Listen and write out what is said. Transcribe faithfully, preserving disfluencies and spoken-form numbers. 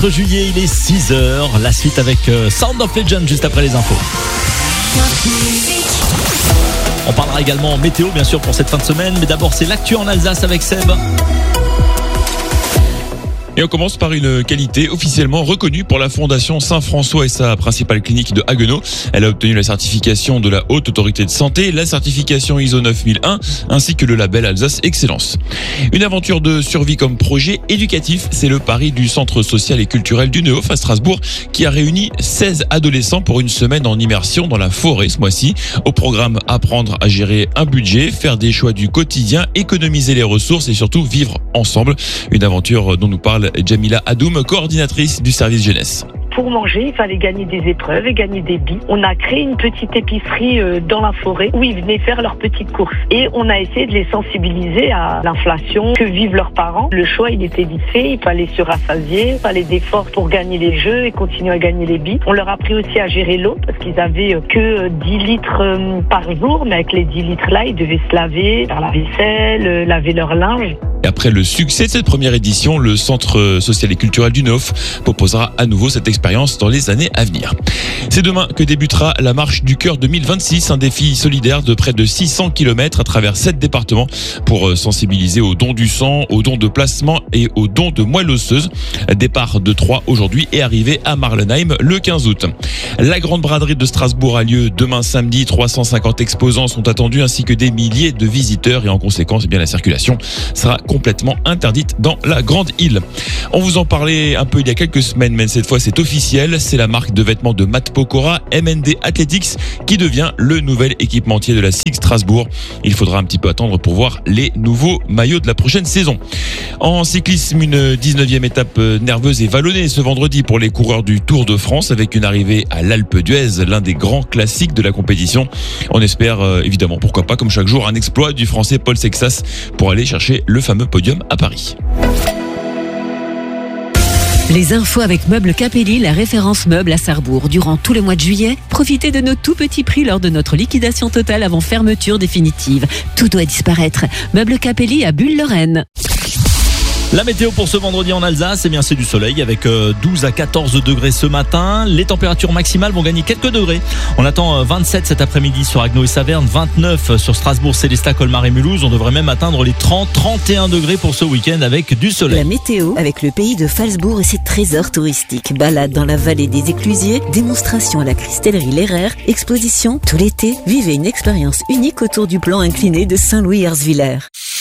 quatre juillet, il est six heures. La suite avec Sound of Legend juste après les infos. On parlera également météo bien sûr pour cette fin de semaine, mais d'abord c'est l'actu en Alsace avec Seb. Et on commence par une qualité officiellement reconnue pour la Fondation Saint-François et sa principale clinique de Haguenau. Elle a obtenu la certification de la Haute Autorité de Santé, la certification I S O neuf mille un, ainsi que le label Alsace Excellence. Une aventure de survie comme projet éducatif, c'est le pari du Centre social et culturel du Neuf à Strasbourg, qui a réuni seize adolescents pour une semaine en immersion dans la forêt ce mois-ci. Au programme, apprendre à gérer un budget, faire des choix du quotidien, économiser les ressources et surtout vivre ensemble. Une aventure dont nous parle Jamila Adoum, coordinatrice du service jeunesse. Pour manger, il fallait gagner des épreuves et gagner des billes. On a créé une petite épicerie dans la forêt où ils venaient faire leurs petites courses. Et on a essayé de les sensibiliser à l'inflation que vivent leurs parents. Le choix, il était vite fait. Il fallait se rassasier, il fallait des efforts pour gagner les jeux et continuer à gagner les billes. On leur a appris aussi à gérer l'eau parce qu'ils avaient que dix litres par jour. Mais avec les dix litres là, ils devaient se laver, faire la vaisselle, laver leur linge. Et après le succès de cette première édition, le Centre social et culturel du Neuf proposera à nouveau cette expérience dans les années à venir. C'est demain que débutera la Marche du Cœur deux mille vingt-six, un défi solidaire de près de six cents kilomètres à travers sept départements pour sensibiliser aux dons du sang, aux dons de placement et aux dons de moelle osseuse. Départ de Troyes aujourd'hui et arrivée à Marlenheim le quinze août. La grande braderie de Strasbourg a lieu demain samedi. trois cent cinquante exposants sont attendus ainsi que des milliers de visiteurs et en conséquence, eh bien, la circulation sera complètement interdite dans la grande île. On vous en parlait un peu il y a quelques semaines, mais cette fois c'est officiel. C'est la marque de vêtements de Matt Pokora, M N D Athletics, qui devient le nouvel équipementier de la S I G Strasbourg. Il faudra un petit peu attendre pour voir les nouveaux maillots de la prochaine saison. En cyclisme, une dix-neuvième étape nerveuse et vallonnée ce vendredi pour les coureurs du Tour de France avec une arrivée à l'Alpe d'Huez, l'un des grands classiques de la compétition. On espère euh, évidemment, pourquoi pas, comme chaque jour, un exploit du Français Paul Sexas pour aller chercher le fameux podium à Paris. Les infos avec Meubles Capelli, la référence meuble à Sarrebourg. Durant tout le mois de juillet, profitez de nos tout petits prix lors de notre liquidation totale avant fermeture définitive. Tout doit disparaître. Meubles Capelli à Bulle-Lorraine. La météo pour ce vendredi en Alsace, eh bien c'est du soleil avec douze à quatorze degrés ce matin. Les températures maximales vont gagner quelques degrés. On attend vingt-sept cet après-midi sur Haguenau et Saverne, vingt-neuf sur Strasbourg, Célestat, Colmar et Mulhouse. On devrait même atteindre les trente à trente et un degrés pour ce week-end avec du soleil. La météo avec le pays de Phalsbourg et ses trésors touristiques. Balade dans la vallée des Éclusiers, démonstration à la cristallerie L'Herrère, exposition tout l'été. Vivez une expérience unique autour du plan incliné de Saint-Louis-Herzviller.